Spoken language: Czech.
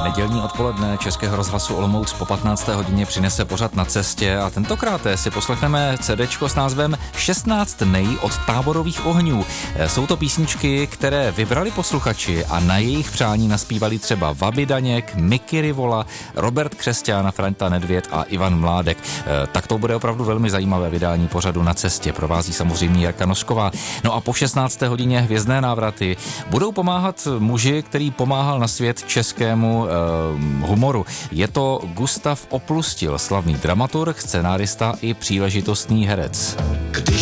Nedělní odpoledne Českého rozhlasu Olomouc po 15. hodině přinese pořad Na cestě a tentokrát si poslechneme CDčko s názvem 16 nej od Táborových ohňů. Jsou to písničky, které vybrali posluchači a na jejich přání naspívali třeba Vaby Daněk, Miky Rivola, Robert Křesťán, Franta Nedvěd a Ivan Mládek. Tak to bude opravdu velmi zajímavé vydání pořadu Na cestě. Provází samozřejmě Jarka Nožková. No a po 16. hodině Hvězdné návraty budou pomáhat muži, který pomáhal na svět českému humoru. Je to Gustav Oplustil, slavný dramaturg, scenárista i příležitostný herec.